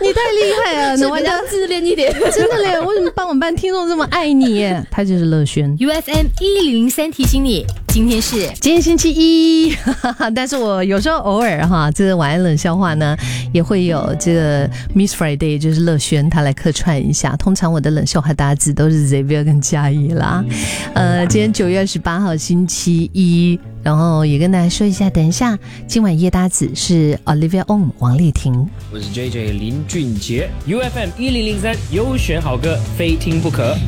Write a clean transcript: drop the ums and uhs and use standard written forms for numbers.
你太厉害了， 是比较自恋一点。 真的嘞，为什么帮我们班听众这么爱你耶？他就是乐轩。 UFM 1003提醒你，今天星期一，但是我有时候偶尔哈，这个晚安冷笑话呢，也会有这个 Miss Friday， 就是乐轩他来客串一下。通常我的冷笑话搭子都是 Xavier 跟嘉怡啦。今天9月28号星期一，然后也跟大家说一下，等一下今晚夜搭子是 Olivia On 王丽婷， 我是 JJ 林俊杰 ，UFM 1003优选好歌，非听不可。